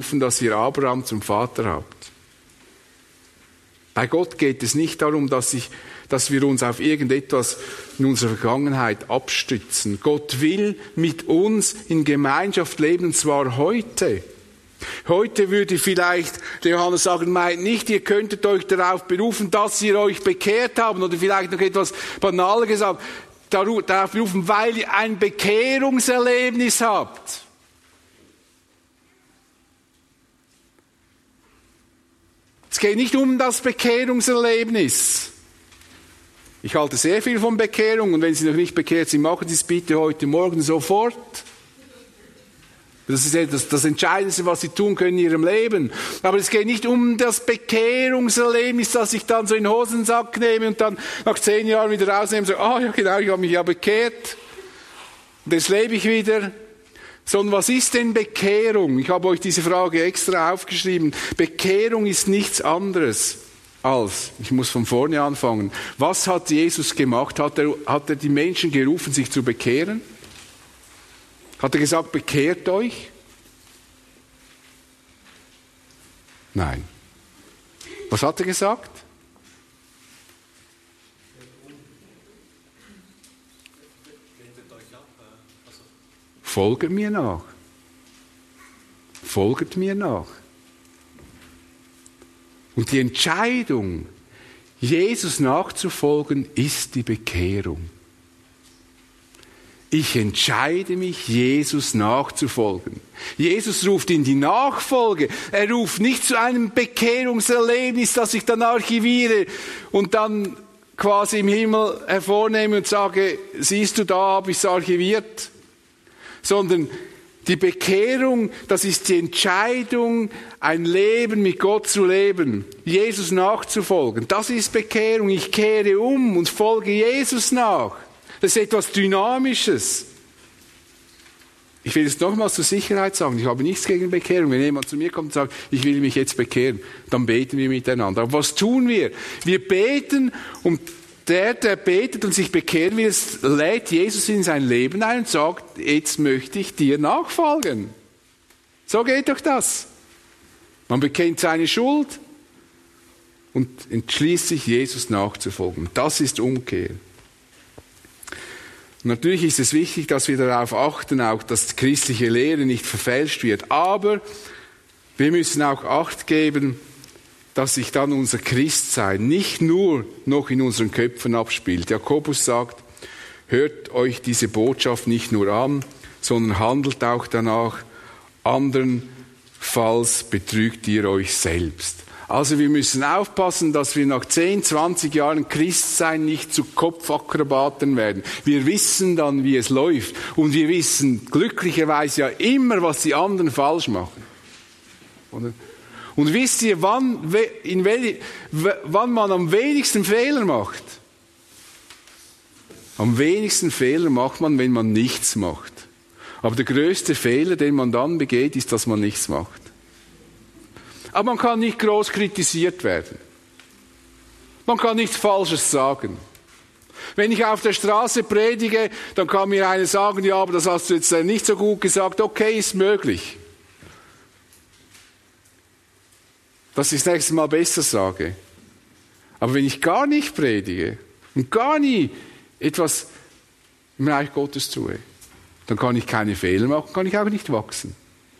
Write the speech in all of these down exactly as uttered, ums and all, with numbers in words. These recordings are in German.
dass ihr Abraham zum Vater habt. Bei Gott geht es nicht darum, dass, ich, dass wir uns auf irgendetwas in unserer Vergangenheit abstützen. Gott will mit uns in Gemeinschaft leben, und zwar heute. Heute würde vielleicht der Johannes sagen, meint nicht, ihr könntet euch darauf berufen, dass ihr euch bekehrt habt, oder vielleicht noch etwas banaler gesagt, darauf berufen, weil ihr ein Bekehrungserlebnis habt. Es geht nicht um das Bekehrungserlebnis. Ich halte sehr viel von Bekehrung, und wenn Sie noch nicht bekehrt sind, machen Sie es bitte heute Morgen sofort. Das ist das, das Entscheidendste, was Sie tun können in Ihrem Leben. Aber es geht nicht um das Bekehrungserlebnis, dass ich dann so in den Hosensack nehme und dann nach zehn Jahren wieder rausnehme und sage, ah ja genau, ich habe mich ja bekehrt. Und jetzt lebe ich wieder. Sondern was ist denn Bekehrung? Ich habe euch diese Frage extra aufgeschrieben. Bekehrung ist nichts anderes als, ich muss von vorne anfangen, was hat Jesus gemacht? Hat er, hat er die Menschen gerufen, sich zu bekehren? Hat er gesagt, bekehrt euch? Nein. Was hat er gesagt? Folget mir nach. Folget mir nach. Und die Entscheidung, Jesus nachzufolgen, ist die Bekehrung. Ich entscheide mich, Jesus nachzufolgen. Jesus ruft in die Nachfolge. Er ruft nicht zu einem Bekehrungserlebnis, das ich dann archiviere und dann quasi im Himmel hervornehme und sage, siehst du, da habe ich es archiviert. Sondern die Bekehrung, das ist die Entscheidung, ein Leben mit Gott zu leben, Jesus nachzufolgen. Das ist Bekehrung. Ich kehre um und folge Jesus nach. Das ist etwas Dynamisches. Ich will es nochmals zur Sicherheit sagen, ich habe nichts gegen Bekehrung. Wenn jemand zu mir kommt und sagt, ich will mich jetzt bekehren, dann beten wir miteinander. Aber was tun wir? Wir beten, und der, der betet und sich bekehren will, lädt Jesus in sein Leben ein und sagt, jetzt möchte ich dir nachfolgen. So geht doch das. Man bekennt seine Schuld und entschließt sich, Jesus nachzufolgen. Das ist Umkehr. Und natürlich ist es wichtig, dass wir darauf achten, auch dass christliche Lehre nicht verfälscht wird. Aber wir müssen auch Acht geben, dass sich dann unser Christsein nicht nur noch in unseren Köpfen abspielt. Jakobus sagt, hört euch diese Botschaft nicht nur an, sondern handelt auch danach, andernfalls betrügt ihr euch selbst. Also wir müssen aufpassen, dass wir nach zehn, zwanzig Jahren Christsein nicht zu Kopfakrobaten werden. Wir wissen dann, wie es läuft, und wir wissen glücklicherweise ja immer, was die anderen falsch machen. Oder? Und wisst ihr, wann, in wel, wann man am wenigsten Fehler macht? Am wenigsten Fehler macht man, wenn man nichts macht. Aber der größte Fehler, den man dann begeht, ist, dass man nichts macht. Aber man kann nicht groß kritisiert werden. Man kann nichts Falsches sagen. Wenn ich auf der Straße predige, dann kann mir einer sagen, ja, aber das hast du jetzt nicht so gut gesagt. Okay, ist möglich. Dass ich das nächste Mal besser sage. Aber wenn ich gar nicht predige und gar nie etwas im Reich Gottes tue, dann kann ich keine Fehler machen, kann ich auch nicht wachsen.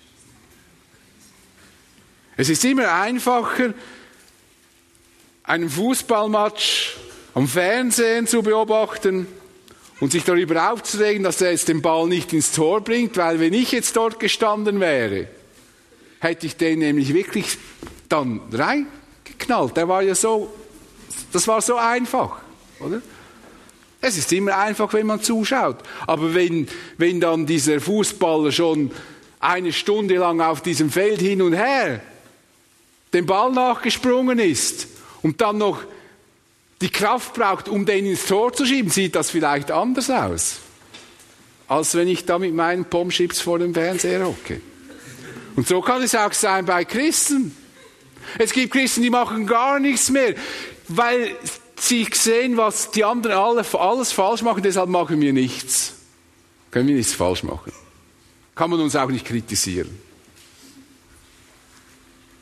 Es ist immer einfacher, einen Fußballmatch am Fernsehen zu beobachten und sich darüber aufzuregen, dass er jetzt den Ball nicht ins Tor bringt, weil wenn ich jetzt dort gestanden wäre, hätte ich den nämlich wirklich dann reingeknallt. Der war ja so, das war so einfach, oder? Es ist immer einfach, wenn man zuschaut. Aber wenn, wenn dann dieser Fußballer schon eine Stunde lang auf diesem Feld hin und her den Ball nachgesprungen ist und dann noch die Kraft braucht, um den ins Tor zu schieben, sieht das vielleicht anders aus, als wenn ich da mit meinen Pommes-Chips vor dem Fernseher hocke. Und so kann es auch sein bei Christen. Es gibt Christen, die machen gar nichts mehr, weil sie sehen, was die anderen alle, alles falsch machen, deshalb machen wir nichts. Können wir nichts falsch machen. Kann man uns auch nicht kritisieren.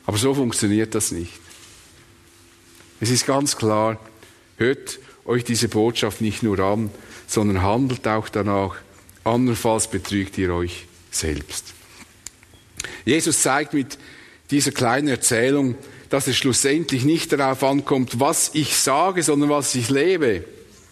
Aber so funktioniert das nicht. Es ist ganz klar, hört euch diese Botschaft nicht nur an, sondern handelt auch danach, andernfalls betrügt ihr euch selbst. Jesus zeigt mit dieser kleinen Erzählung, dass es schlussendlich nicht darauf ankommt, was ich sage, sondern was ich lebe.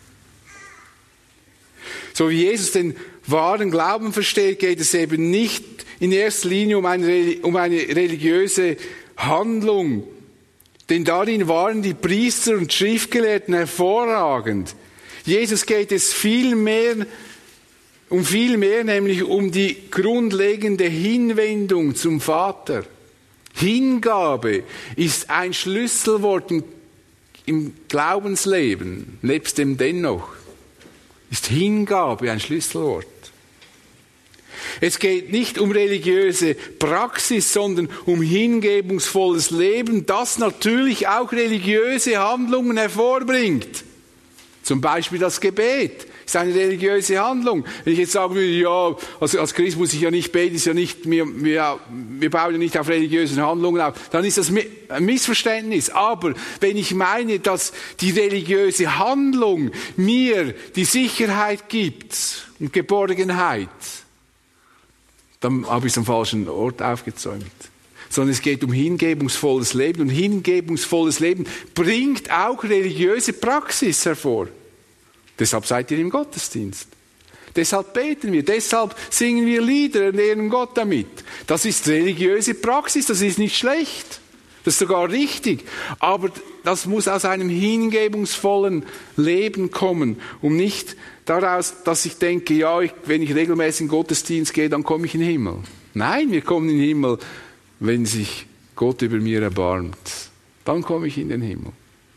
So wie Jesus den wahren Glauben versteht, geht es eben nicht in erster Linie um eine, um eine religiöse Handlung. Denn darin waren die Priester und Schriftgelehrten hervorragend. Jesus geht es viel mehr, um viel mehr, nämlich um die grundlegende Hinwendung zum Vater. Hingabe ist ein Schlüsselwort im, im Glaubensleben, nebst dem Dennoch. Ist Hingabe ein Schlüsselwort. Es geht nicht um religiöse Praxis, sondern um hingebungsvolles Leben, das natürlich auch religiöse Handlungen hervorbringt. Zum Beispiel das Gebet ist eine religiöse Handlung. Wenn ich jetzt sagen würde, ja, also als Christ muss ich ja nicht beten, ist ja nicht, wir, wir, wir bauen ja nicht auf religiösen Handlungen auf, dann ist das ein Missverständnis. Aber wenn ich meine, dass die religiöse Handlung mir die Sicherheit gibt und Geborgenheit, dann habe ich es am falschen Ort aufgezäumt. Sondern es geht um hingebungsvolles Leben. Und hingebungsvolles Leben bringt auch religiöse Praxis hervor. Deshalb seid ihr im Gottesdienst. Deshalb beten wir, deshalb singen wir Lieder und ehren Gott damit. Das ist religiöse Praxis, das ist nicht schlecht. Das ist sogar richtig. Aber das muss aus einem hingebungsvollen Leben kommen, um nicht daraus, dass ich denke, ja, ich, wenn ich regelmäßig in den Gottesdienst gehe, dann komme ich in den Himmel. Nein, wir kommen in den Himmel, wenn sich Gott über mir erbarmt. Dann komme ich in den Himmel.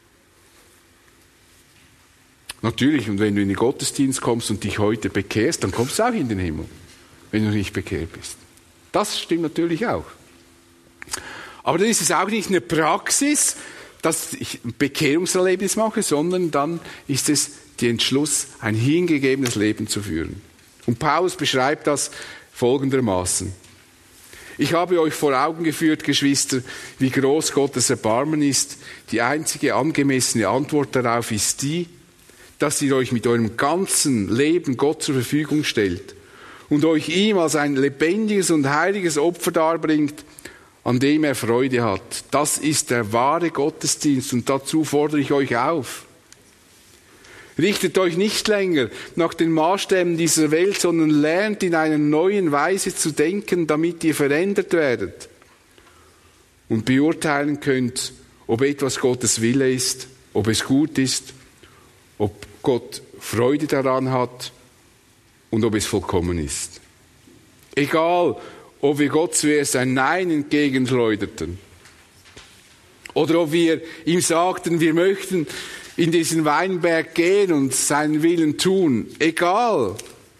Natürlich, und wenn du in den Gottesdienst kommst und dich heute bekehrst, dann kommst du auch in den Himmel, wenn du nicht bekehrt bist. Das stimmt natürlich auch. Aber dann ist es auch nicht eine Praxis, dass ich ein Bekehrungserlebnis mache, sondern dann ist es der Entschluss, ein hingegebenes Leben zu führen. Und Paulus beschreibt das folgendermaßen. Ich habe euch vor Augen geführt, Geschwister, wie groß Gottes Erbarmen ist. Die einzige angemessene Antwort darauf ist die, dass ihr euch mit eurem ganzen Leben Gott zur Verfügung stellt und euch ihm als ein lebendiges und heiliges Opfer darbringt, an dem er Freude hat. Das ist der wahre Gottesdienst und dazu fordere ich euch auf. Richtet euch nicht länger nach den Maßstäben dieser Welt, sondern lernt in einer neuen Weise zu denken, damit ihr verändert werdet und beurteilen könnt, ob etwas Gottes Wille ist, ob es gut ist, ob Gott Freude daran hat und ob es vollkommen ist. Egal, ob wir Gott zuerst ein Nein entgegenschleuderten oder ob wir ihm sagten, wir möchten in diesen Weinberg gehen und seinen Willen tun. Egal,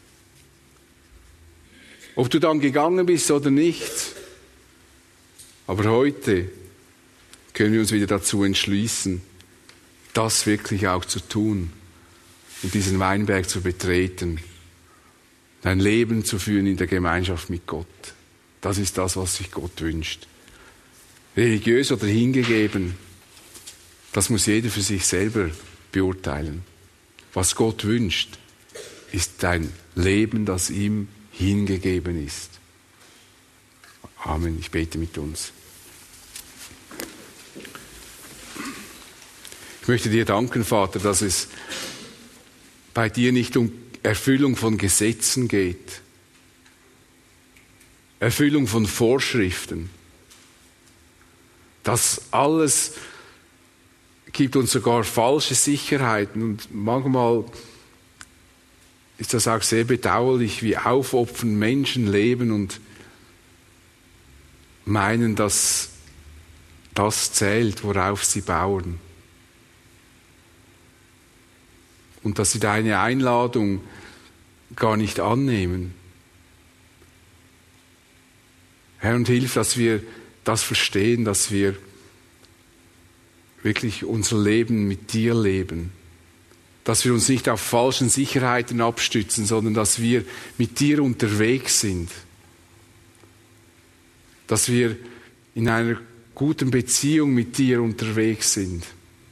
ob du dann gegangen bist oder nicht. Aber heute können wir uns wieder dazu entschließen, das wirklich auch zu tun und diesen Weinberg zu betreten, ein Leben zu führen in der Gemeinschaft mit Gott. Das ist das, was sich Gott wünscht. Religiös oder hingegeben, das muss jeder für sich selber beurteilen. Was Gott wünscht, ist ein Leben, das ihm hingegeben ist. Amen. Ich bete mit uns. Ich möchte dir danken, Vater, dass es bei dir nicht um Erfüllung von Gesetzen geht, Erfüllung von Vorschriften. Das alles gibt uns sogar falsche Sicherheiten und manchmal ist das auch sehr bedauerlich, wie aufopfernd Menschen leben und meinen, dass das zählt, worauf sie bauen. Und dass sie deine Einladung gar nicht annehmen. Herr, und hilf, dass wir das verstehen, dass wir wirklich unser Leben mit dir leben. Dass wir uns nicht auf falschen Sicherheiten abstützen, sondern dass wir mit dir unterwegs sind. Dass wir in einer guten Beziehung mit dir unterwegs sind.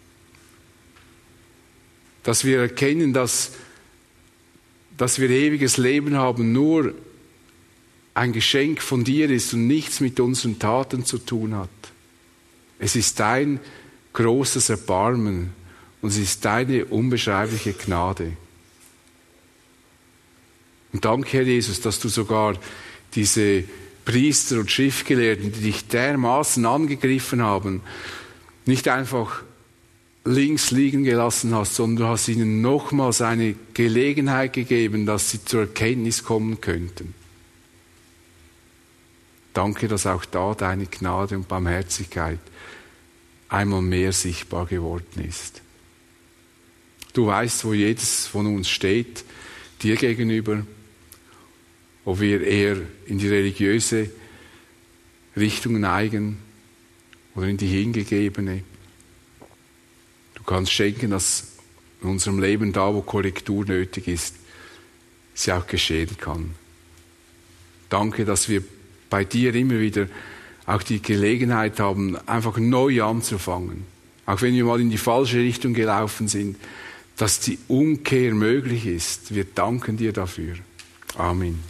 Dass wir erkennen, dass, dass wir ewiges Leben haben, nur ein Geschenk von dir ist und nichts mit unseren Taten zu tun hat. Es ist dein großes Erbarmen und es ist deine unbeschreibliche Gnade. Und danke, Herr Jesus, dass du sogar diese Priester und Schriftgelehrten, die dich dermaßen angegriffen haben, nicht einfach links liegen gelassen hast, sondern du hast ihnen nochmals eine Gelegenheit gegeben, dass sie zur Erkenntnis kommen könnten. Danke, dass auch da deine Gnade und Barmherzigkeit einmal mehr sichtbar geworden ist. Du weißt, wo jedes von uns steht, dir gegenüber, ob wir eher in die religiöse Richtung neigen oder in die hingegebene. Du kannst schenken, dass in unserem Leben da, wo Korrektur nötig ist, sie auch geschehen kann. Danke, dass wir bei dir immer wieder auch die Gelegenheit haben, einfach neu anzufangen. Auch wenn wir mal in die falsche Richtung gelaufen sind, dass die Umkehr möglich ist. Wir danken dir dafür. Amen.